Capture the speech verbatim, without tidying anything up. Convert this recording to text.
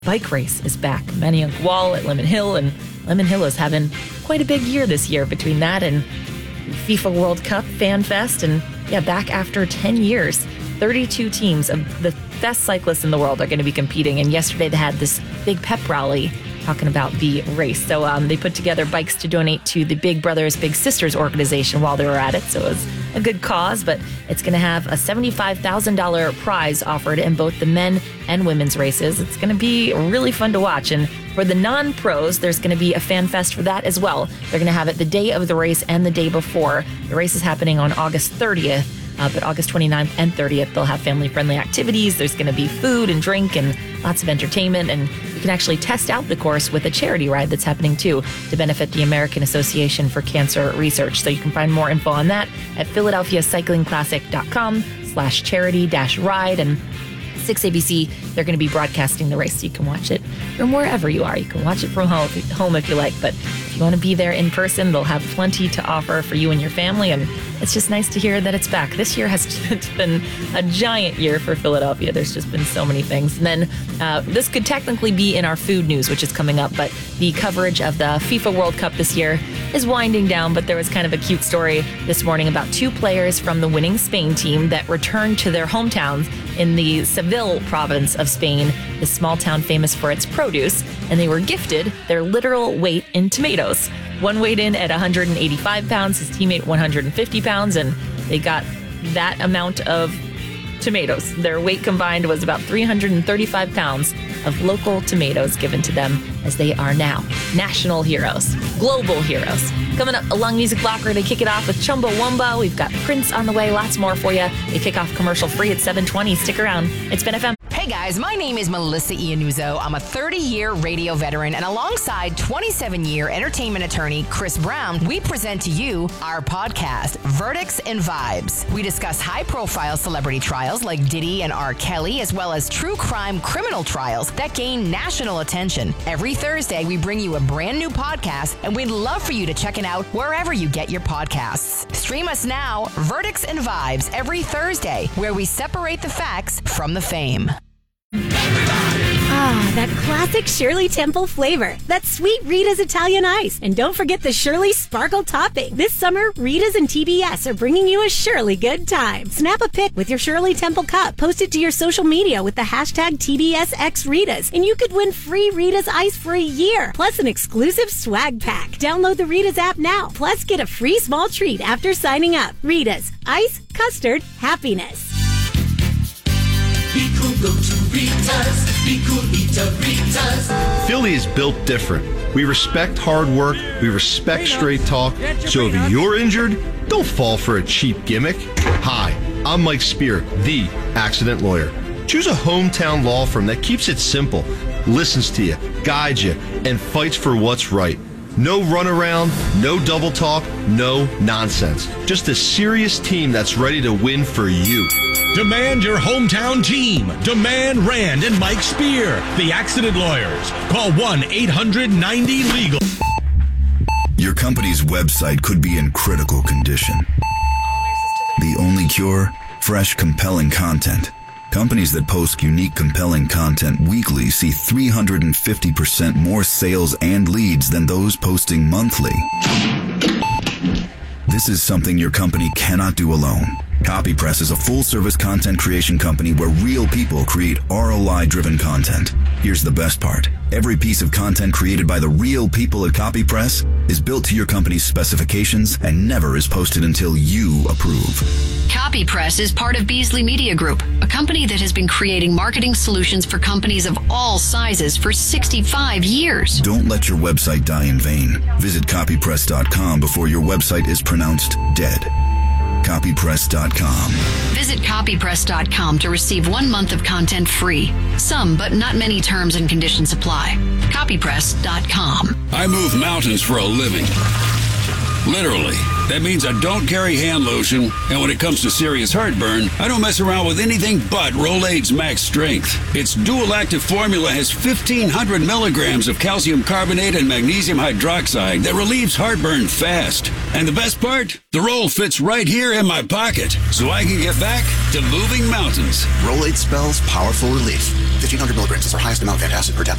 bike race is back. Maniunk Wall at Lemon Hill, and Lemon Hill is having quite a big year this year between that and FIFA World Cup Fan Fest. And yeah, back after ten years, thirty-two teams of the best cyclists in the world are going to be competing. And yesterday they had this big pep rally talking about the race. So um, they put together bikes to donate to the Big Brothers Big Sisters organization while they were at it. So it was a good cause, but it's going to have a seventy-five thousand dollars prize offered in both the men and women's races. It's going to be really fun to watch. And for the non-pros, there's going to be a fan fest for that as well. They're going to have it the day of the race and the day before. The race is happening on August thirtieth. Uh, but August twenty-ninth and thirtieth, they'll have family-friendly activities. There's going to be food and drink and lots of entertainment. And you can actually test out the course with a charity ride that's happening, too, to benefit the American Association for Cancer Research. So you can find more info on that at philadelphia cycling classic dot com slash charity dash ride. And six A B C, they're going to be broadcasting the race, so you can watch it from wherever you are. You can watch it from home if, home if you like, but if you want to be there in person, they'll have plenty to offer for you and your family, and it's just nice to hear that it's back. This year has been a giant year for Philadelphia. There's just been so many things. And then uh, this could technically be in our food news, which is coming up, but the coverage of the FIFA World Cup this year is winding down, but there was kind of a cute story this morning about two players from the winning Spain team that returned to their hometowns in the Seville province of Spain, this small town famous for its produce, and they were gifted their literal weight in tomatoes. One weighed in at one hundred eighty-five pounds, his teammate one hundred fifty pounds, and they got that amount of tomatoes. Their weight combined was about three hundred thirty-five pounds of local tomatoes given to them, as they are now national heroes, global heroes. Coming up along Music Block, we're going to kick it off with Chumbawamba. We've got Prince on the way, lots more for you. They kick off commercial free at seven twenty. Stick around. It's Ben F M. Hey guys, my name is Melissa Iannuzzo. I'm a thirty-year radio veteran, and alongside twenty-seven-year entertainment attorney Chris Brown, we present to you our podcast, Verdicts and Vibes. We discuss high-profile celebrity trials like Diddy and R. Kelly, as well as true crime criminal trials that gain national attention. Every Thursday, we bring you a brand new podcast, and we'd love for you to check it out wherever you get your podcasts. Stream us now, Verdicts and Vibes, every Thursday, where we separate the facts from the fame. Ah, that classic Shirley Temple flavor. That sweet Rita's Italian Ice. And don't forget the Shirley Sparkle topping. This summer, Rita's and T B S are bringing you a Shirley good time. Snap a pic with your Shirley Temple cup. Post it to your social media with the hashtag T B S X Ritas. And you could win free Rita's Ice for a year. Plus an exclusive swag pack. Download the Rita's app now. Plus get a free small treat after signing up. Rita's. Ice, custard, happiness. Be cool, go to Rita's. Be cool, eat a Rita's. Philly is built different. We respect hard work. We respect straight talk. So if you're injured, don't fall for a cheap gimmick. Hi, I'm Mike Spear, the accident lawyer. Choose a hometown law firm that keeps it simple, listens to you, guides you, and fights for what's right. No runaround, no double talk, no nonsense. Just a serious team that's ready to win for you. Demand your hometown team. Demand Rand and Mike Spear, the accident lawyers. Call one eight hundred ninety legal. Your company's website could be in critical condition. The only cure? Fresh, compelling content. Companies that post unique, compelling content weekly see three hundred fifty percent more sales and leads than those posting monthly. This is something your company cannot do alone. CopyPress is a full-service content creation company where real people create R O I-driven content. Here's the best part. Every piece of content created by the real people at CopyPress is built to your company's specifications and never is posted until you approve. CopyPress is part of Beasley Media Group, a company that has been creating marketing solutions for companies of all sizes for sixty-five years. Don't let your website die in vain. Visit copypress dot com before your website is pronounced dead. copypress dot com. Visit copypress dot com to receive one month of content free. Some, but not many terms and conditions apply. copypress dot com. I move mountains for a living. Literally. That means I don't carry hand lotion, and when it comes to serious heartburn, I don't mess around with anything but Rolaids Max Strength. Its dual-active formula has fifteen hundred milligrams of calcium carbonate and magnesium hydroxide that relieves heartburn fast. And the best part? The roll fits right here in my pocket, so I can get back to moving mountains. Rolaids spells powerful relief. fifteen hundred milligrams is our highest amount of antacid per tablet.